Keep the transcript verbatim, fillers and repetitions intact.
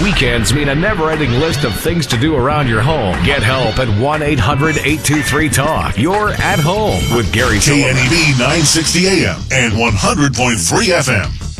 Weekends mean a never-ending list of things to do around your home. Get help at one eight hundred eight two three talk. You're at home with Gary K N Sullivan. E B nine sixty A M and one hundred point three F M.